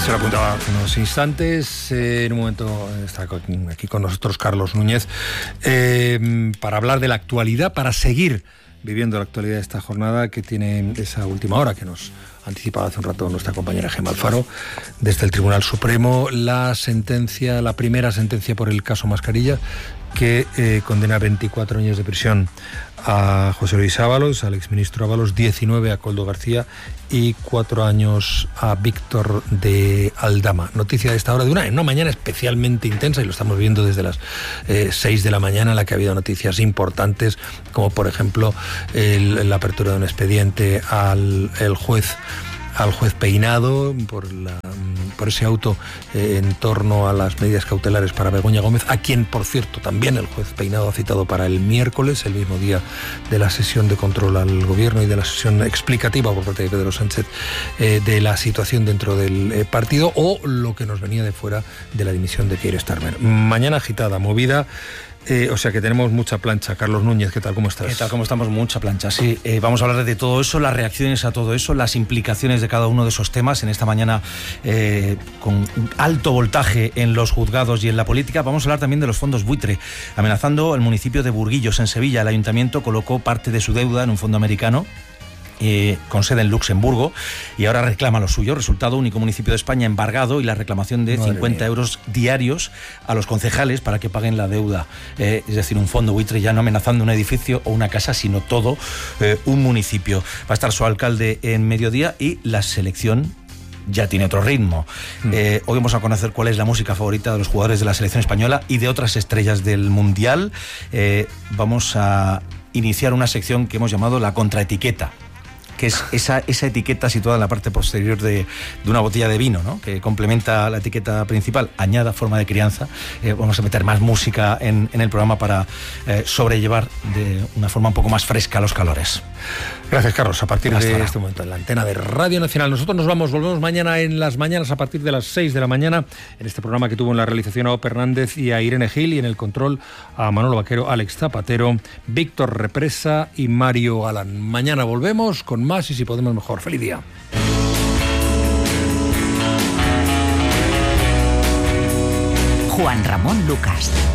Se lo apuntaba hace unos instantes. En un momento está aquí con nosotros Carlos Núñez para hablar de la actualidad, para seguir viviendo la actualidad de esta jornada que tiene esa última hora que nos ha anticipado hace un rato nuestra compañera Gemma Alfaro desde el Tribunal Supremo, la primera sentencia por el caso Mascarilla, que condena 24 años de prisión a José Luis Ábalos, al exministro Ábalos, 19 a Koldo García y 4 años a Víctor de Aldama. Noticia de esta hora, en una mañana especialmente intensa, y lo estamos viendo desde las 6 de la mañana, en la que ha habido noticias importantes, como por ejemplo la apertura de un expediente al juez Peinado por ese auto en torno a las medidas cautelares para Begoña Gómez, a quien, por cierto, también el juez Peinado ha citado para el miércoles, el mismo día de la sesión de control al gobierno y de la sesión explicativa por parte de Pedro Sánchez de la situación dentro del partido, o lo que nos venía de fuera de la dimisión de Keir Starmer. Mañana agitada, movida. O sea que tenemos mucha plancha. Carlos Núñez, ¿qué tal? ¿Cómo estás? ¿Qué tal? ¿Cómo estamos? Mucha plancha, sí. Vamos a hablar de todo eso, las reacciones a todo eso, las implicaciones de cada uno de esos temas en esta mañana con alto voltaje en los juzgados y en la política. Vamos a hablar también de los fondos buitre, amenazando el municipio de Burguillos, en Sevilla. El ayuntamiento colocó parte de su deuda en un fondo americano con sede en Luxemburgo, y ahora reclama lo suyo. Resultado: único municipio de España embargado, y la reclamación de 50 euros diarios a los concejales para que paguen la deuda. Es decir, un fondo buitre ya no amenazando un edificio o una casa, sino todo un municipio. Va a estar su alcalde en mediodía y la selección ya tiene otro ritmo. Hoy vamos a conocer cuál es la música favorita de los jugadores de la selección española y de otras estrellas del Mundial. Vamos a iniciar una sección que hemos llamado la contraetiqueta, que es esa etiqueta situada en la parte posterior de una botella de vino, ¿no?, que complementa la etiqueta principal, añada forma de crianza. Vamos a meter más música en el programa para sobrellevar de una forma un poco más fresca los calores. Gracias, Carlos. A partir de este momento en la antena de Radio Nacional. Nosotros volvemos mañana en las mañanas a partir de las 6 de la mañana en este programa que tuvo en la realización a Ope Hernández y a Irene Gil, y en el control a Manolo Vaquero, Alex Zapatero, Víctor Represa y Mario Galán. Mañana volvemos con más y si podemos mejor. ¡Feliz día! Juan Ramón Lucas.